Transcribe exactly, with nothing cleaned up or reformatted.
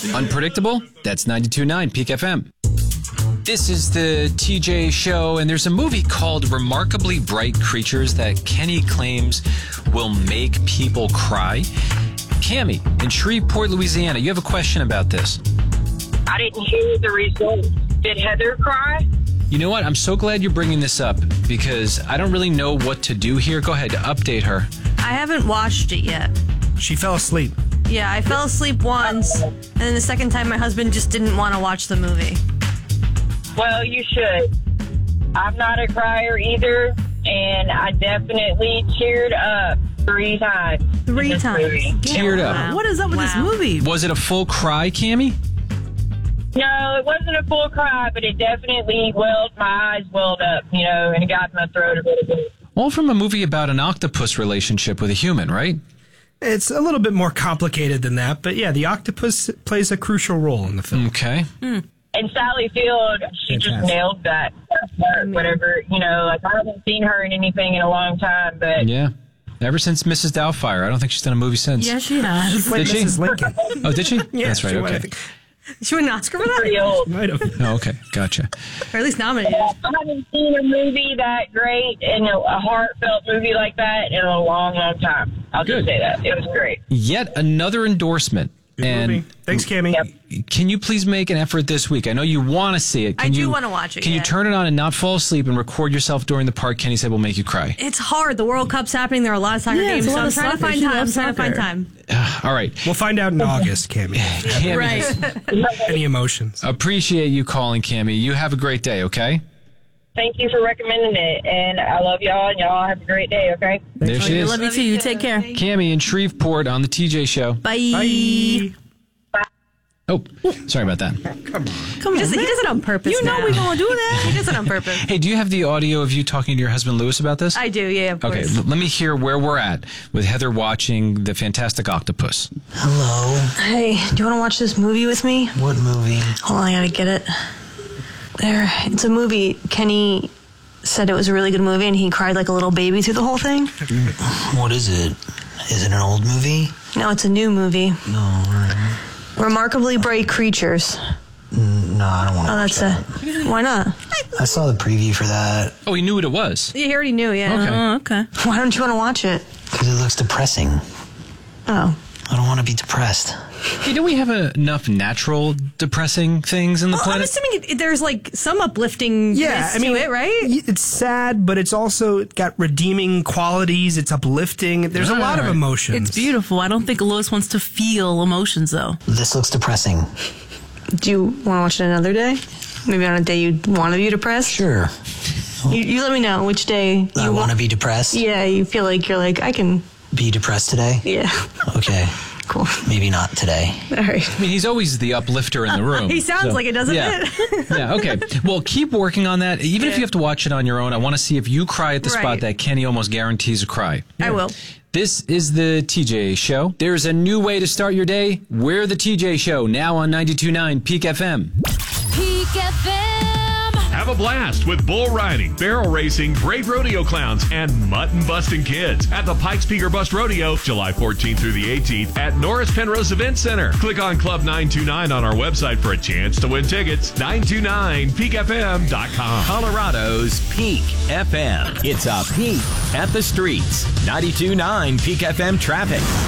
Unpredictable? That's ninety-two point nine Peak F M. This is the T J Show, and there's a movie called Remarkably Bright Creatures that Kenny claims will make people cry. Cammie, in Shreveport, Louisiana, you have a question about this. I didn't hear the result. Did Heather cry? You know what? I'm so glad you're bringing this up because I don't really know what to do here. Go ahead, update her. I haven't watched it yet. She fell asleep. Yeah, I fell asleep once, and then the second time my husband just didn't want to watch the movie. Well, you should. I'm not a crier either, and I definitely cheered up three times. Three times. Teared up. Wow. What is up with Wow. this movie? Was it a full cry, Cammie? No, it wasn't a full cry, but it definitely welled, my eyes welled up, you know, and it got in my throat a little bit. All from a movie about an octopus relationship with a human, right? It's a little bit more complicated than that, but yeah, the octopus plays a crucial role in the film. Okay. And Sally Field, she just Fantastic. nailed that part, whatever, you know, like I haven't seen her in anything in a long time, but Yeah. Ever since Missus Doubtfire. I don't think she's done a movie since. Yeah, she has. Played Did she? Missus Lincoln. Oh, did she? Yeah, That's right. she won, I Okay. think. She won an Oscar for pretty that? old. Might have. Oh, okay. Gotcha. Or at least nominated. I haven't seen a movie that great and a, a heartfelt movie like that in a long, long time. I'll Good. just say that. It was great. Yet another endorsement. Good and movie. Thanks, Cammie. Yep. can you please make an effort this week? I know you want to see it. Can I do you, wanna watch it, Can yeah. you turn it on and not fall asleep and record yourself during the part Kenny said will make you cry? It's hard. The World Cup's happening. There are a lot of soccer Yeah, games, it's a so lot I'm of trying to soccer. find She time. I'm loves trying to find soccer. time. All right. We'll find out in August, Cammie. Cammie, Right. Any emotions? appreciate you calling, Cammie. You have a great day, okay? Thank you for recommending it, and I love y'all, and y'all have a great day, okay? There she I is. love you too. You take care. Cammie in Shreveport on the T J Show. Bye. Bye. Oh, sorry about that. Come He on, does, it, he man. does it on purpose. You know now. we're gonna do that. He does it on purpose. Hey, do you have the audio of you talking to your husband Lewis about this? I do, yeah, of Okay, course. l- let me hear where we're at with Heather watching The Fantastic Octopus. Hello. Hey, do you want to watch this movie with me? What movie? Hold on, I gotta get it. There, it's a movie. Kenny said it was a really good movie, and he cried like a little baby through the whole thing. What is it? Is it an old movie? No, it's a new movie. No, right. Remarkably Bright Creatures. Mm, No, I don't want to Oh, watch that's that. a. Why not? I saw the preview for that Oh, he knew what it was. You already knew, yeah. Okay. Oh, okay. Why don't you want to watch it? because it looks depressing. Oh. I don't want to be depressed. Hey, don't we have uh, enough natural depressing things in the Well, I'm planet? assuming it, there's like some uplifting Yeah, I mean, to it, right? y- it's sad, but it's also got redeeming qualities. It's uplifting. There's a lot of Right. emotions. It's beautiful. I don't think Lois wants to feel emotions, though. This looks depressing. Do you want to watch it another day? Maybe on a day you want to be depressed? Sure. You, you let me know which day I you want to be depressed. Yeah, you feel like you're like, I can. Be depressed today? Yeah. Okay. Cool. Maybe not today. All right. I mean, he's always the uplifter in the room. He sounds like it, doesn't yeah. it? Yeah, okay. Well, keep working on that. Even if Yeah. you have to watch it on your own, I want to see if you cry at the spot Right. that Kenny almost guarantees a cry. I will. This is the T J Show. There's a new way to start your day. We're the T J Show, now on ninety-two point nine Peak F M. Peak F M. Have a blast with bull riding, barrel racing, brave rodeo clowns, and mutton busting kids at the Pikes Peak or Bust Rodeo, July fourteenth through the eighteenth at Norris Penrose Event Center. Click on Club nine two nine on our website for a chance to win tickets. nine two nine peak f m dot com. Colorado's Peak F M. It's a peek at the streets. ninety-two point nine Peak F M traffic.